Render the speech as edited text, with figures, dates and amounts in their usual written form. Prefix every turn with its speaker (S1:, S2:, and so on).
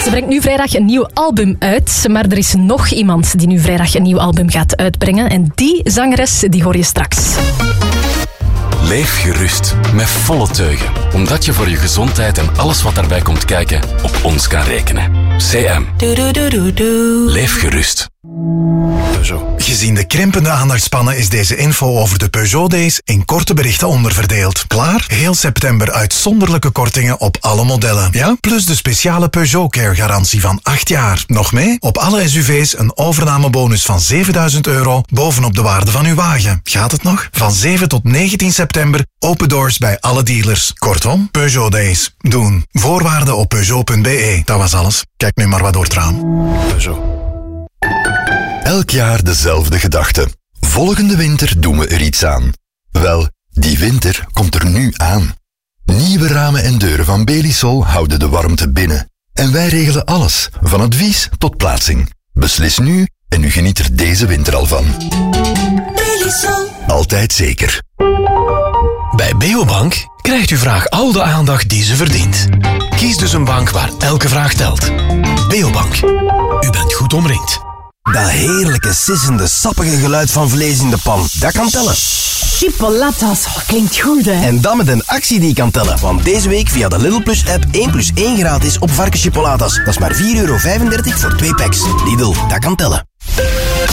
S1: Ze brengt nu vrijdag een nieuw album uit, maar er is nog iemand die nu vrijdag een nieuw album gaat uitbrengen. En die zangeres, die hoor je straks.
S2: Leef gerust, met volle teugen. Omdat je voor je gezondheid en alles wat daarbij komt kijken, op ons kan rekenen. CM. Leef gerust.
S3: Peugeot. Gezien de krimpende aandachtspannen is deze info over de Peugeot Days in korte berichten onderverdeeld. Klaar? Heel september uitzonderlijke kortingen op alle modellen. Ja? Plus de speciale Peugeot Care garantie van 8 jaar. Nog mee? Op alle SUV's een overnamebonus van €7.000 bovenop de waarde van uw wagen. Gaat het nog? Van 7 tot 19 september open doors bij alle dealers. Kortom, Peugeot Days. Doen. Voorwaarden op Peugeot.be. Dat was alles. Kijk nu maar wat door het raam. Peugeot.
S4: Elk jaar dezelfde gedachte. Volgende winter doen we er iets aan. Wel, die winter komt er nu aan. Nieuwe ramen en deuren van Belisol houden de warmte binnen. En wij regelen alles, van advies tot plaatsing. Beslis nu en u geniet er deze winter al van. Belisol. Altijd zeker.
S5: Bij Beobank krijgt uw vraag al de aandacht die ze verdient. Kies dus een bank waar elke vraag telt. Beobank. U bent goed omringd.
S6: Dat heerlijke, sissende, sappige geluid van vlees in de pan, dat kan tellen.
S7: Chipolatas, klinkt goed hè?
S6: En dat met een actie die kan tellen. Want deze week via de Lidl Plus app 1+1 gratis op varkenschipolatas. Dat is maar €4,35 voor 2 packs. Lidl, dat kan tellen.